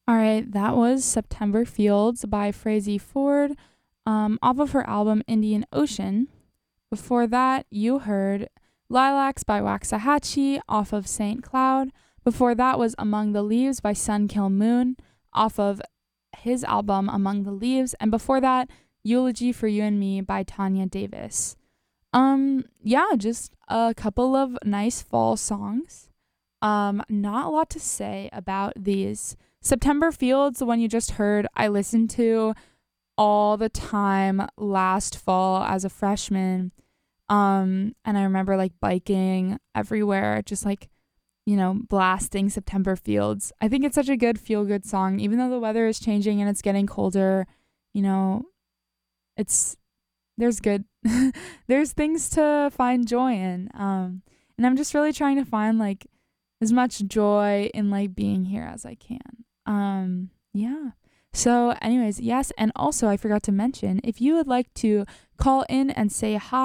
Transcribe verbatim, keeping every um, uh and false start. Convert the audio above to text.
All right, that was September Fields by Frazee Ford, um, off of her album Indian Ocean. Before that, you heard Lilacs by Waxahachie off of Saint Cloud. Before that was Among the Leaves by Sun Kill Moon off of his album Among the Leaves. And before that, Eulogy for You and Me by Tanya Davis. Um, yeah, just a couple of nice fall songs. Um, not a lot to say about these. September Fields, the one you just heard, I listened to all the time last fall as a freshman. Um, and I remember like biking everywhere, just like, you know, blasting September Fields. I think it's such a good feel good song, even though the weather is changing and it's getting colder, you know, it's, there's good, there's things to find joy in. Um, and I'm just really trying to find like as much joy in like being here as I can. Um, yeah. So anyways, yes. And also I forgot to mention, if you would like to call in and say hi